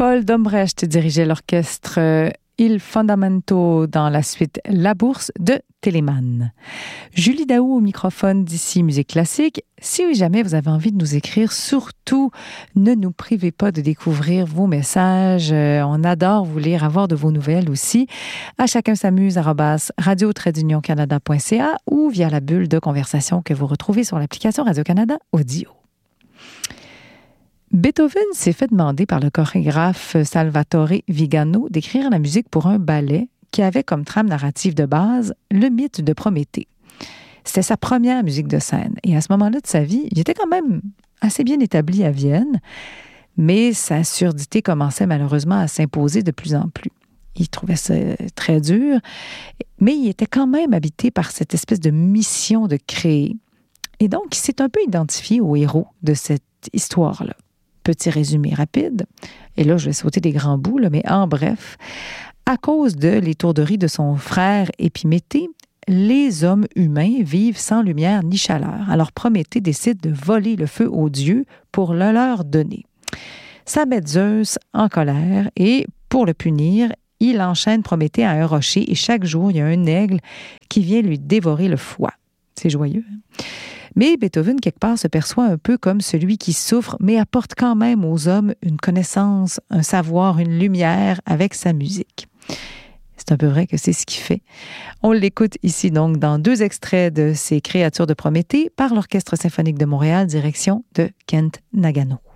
Paul Dombrecht dirigeait l'orchestre Il Fondamento dans la suite La Bourse de Telemann. Julie Daou au microphone d'ici Musique Classique. Si jamais vous avez envie de nous écrire, surtout ne nous privez pas de découvrir vos messages. On adore vous lire, avoir de vos nouvelles aussi. À chacun s'amuse @radio-canada.ca ou via la bulle de conversation que vous retrouvez sur l'application Radio-Canada Audio. Beethoven s'est fait demander par le chorégraphe Salvatore Vigano d'écrire la musique pour un ballet qui avait comme trame narrative de base le mythe de Prométhée. C'était sa première musique de scène. Et à ce moment-là de sa vie, il était quand même assez bien établi à Vienne, mais sa surdité commençait malheureusement à s'imposer de plus en plus. Il trouvait ça très dur, mais il était quand même habité par cette espèce de mission de créer. Et donc, il s'est un peu identifié au héros de cette histoire-là. Petit résumé rapide, et là je vais sauter des grands bouts, mais en bref, à cause de l'étourderie de son frère Épiméthée, les hommes humains vivent sans lumière ni chaleur. Alors Prométhée décide de voler le feu aux dieux pour le leur donner. Ça met Zeus en colère et pour le punir, il enchaîne Prométhée à un rocher et chaque jour, il y a un aigle qui vient lui dévorer le foie. C'est joyeux, hein? Mais Beethoven, quelque part, se perçoit un peu comme celui qui souffre, mais apporte quand même aux hommes une connaissance, un savoir, une lumière avec sa musique. C'est un peu vrai que c'est ce qu'il fait. On l'écoute ici donc dans 2 extraits de ces créatures de Prométhée par l'Orchestre symphonique de Montréal, direction de Kent Nagano.